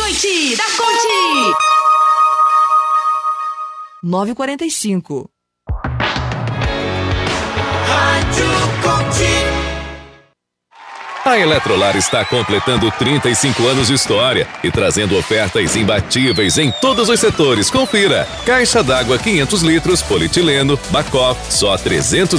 noite da Conte. 9h45. Rádio Conte. A Eletrolar está completando 35 anos de história e trazendo ofertas imbatíveis em todos os setores. Confira. Caixa d'água 500 litros, polietileno, Backoff, só R$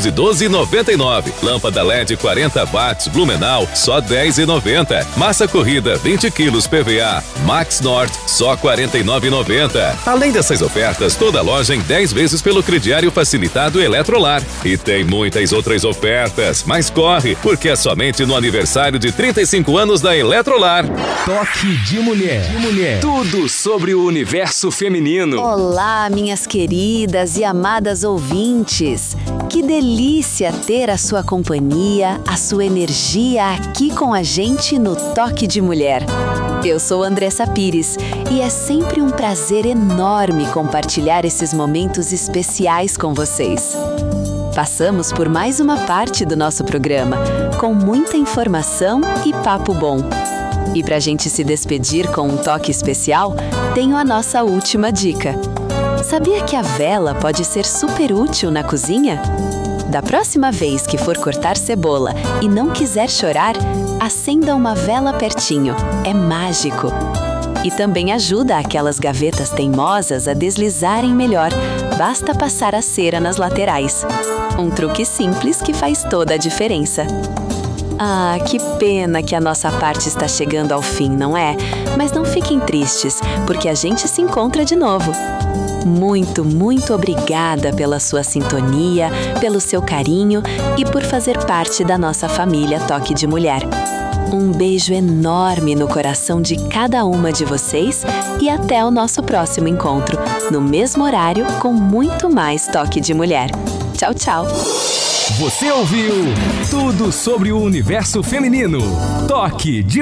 312,99. Lâmpada LED 40 watts, Blumenau, só R$ 10,90. Massa corrida 20 quilos PVA, Max Norte, só R$ 49,90. Além dessas ofertas, toda a loja em 10 vezes pelo crediário facilitado Eletrolar. E tem muitas outras ofertas, mas corre, porque é somente no aniversário de 35 anos da Eletrolar. Toque de Mulher. Tudo sobre o universo feminino. Olá, minhas queridas e amadas ouvintes. Que delícia ter a sua companhia, a sua energia aqui com a gente no Toque de Mulher. Eu sou Andressa Pires e é sempre um prazer enorme compartilhar esses momentos especiais com vocês. Passamos por mais uma parte do nosso programa, com muita informação e papo bom. E pra gente se despedir com um toque especial, tenho a nossa última dica. Sabia que a vela pode ser super útil na cozinha? Da próxima vez que for cortar cebola e não quiser chorar, acenda uma vela pertinho. É mágico! E também ajuda aquelas gavetas teimosas a deslizarem melhor. Basta passar a cera nas laterais. Um truque simples que faz toda a diferença. Ah, que pena que a nossa parte está chegando ao fim, não é? Mas não fiquem tristes, porque a gente se encontra de novo. Muito, muito obrigada pela sua sintonia, pelo seu carinho e por fazer parte da nossa família Toque de Mulher. Um beijo enorme no coração de cada uma de vocês e até o nosso próximo encontro, no mesmo horário, com muito mais Toque de Mulher. Tchau, tchau! Você ouviu tudo sobre o universo feminino. Toque de